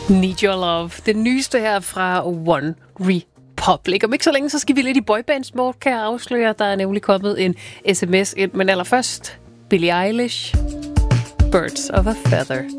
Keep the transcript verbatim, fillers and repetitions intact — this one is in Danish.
Need Your Love. Det nyeste her fra One Republic. Om ikke så længe, så skal vi lidt i boybands-mode, kan jeg afsløre. Der er nemlig kommet en sms ind, men allerførst Billie Eilish, Birds of a Feather.